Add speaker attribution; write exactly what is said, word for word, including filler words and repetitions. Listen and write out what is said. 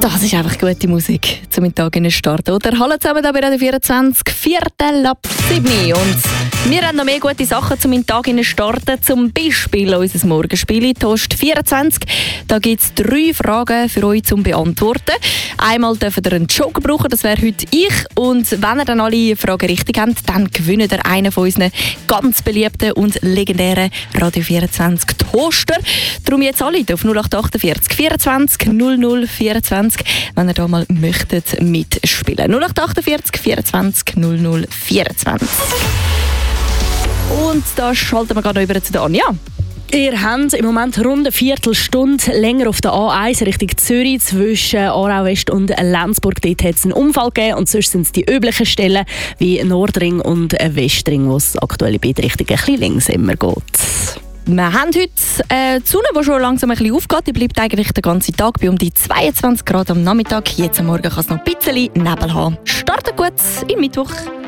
Speaker 1: Das ist einfach gute Musik zum Tag in den Start. Oder? Hallo zusammen hier bei Radio vierundzwanzig, Viertel ab sieben. Und wir haben noch mehr gute Sachen zum Tag in den Starten. Zum Beispiel unser Morgenspiel Toast vierundzwanzig. Da gibt es drei Fragen für euch zum Beantworten. Einmal dürft ihr einen Joker brauchen, das wäre heute ich. Und wenn ihr dann alle Fragen richtig habt, dann gewinnt ihr einen von unseren ganz beliebten und legendären Radio vierundzwanzig Toaster. Darum jetzt alle auf null acht acht vier vierundzwanzig null null vierundzwanzig, wenn ihr da mal möchtet mitspielen. null acht acht vier vierundzwanzig null null vierundzwanzig. Und da schalten wir gerade über zu der Anja.
Speaker 2: Ihr habt im Moment rund eine Viertelstunde länger auf der A eins Richtung Zürich zwischen Aarau West und Lenzburg. Dort hat es einen Unfall gegeben und sonst sind es die üblichen Stellen wie Nordring und Westring, wo es aktuell in beide Richtungen ein bisschen langsamer geht.
Speaker 1: Wir haben heute äh, die Sonne, die schon langsam ein bisschen aufgeht. Die bleibt eigentlich den ganzen Tag bei um die zweiundzwanzig Grad am Nachmittag. Jetzt am Morgen kann es noch ein bisschen Nebel haben. Startet gut im Mittwoch.